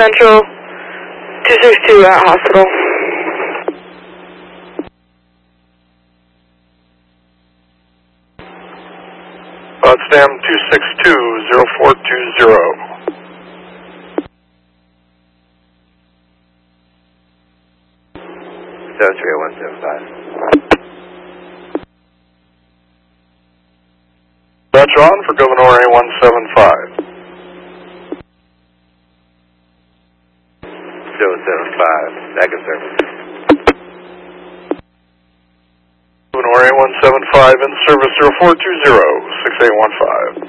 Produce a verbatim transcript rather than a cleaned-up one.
Central, two six two at hospital. Potsdam two six two, zero four two zero. seven three eight one seven five. That's Ron for Governor A one seven five. seven seven five, second service. Governor A one seven five in service zero four two zero, six eight one five.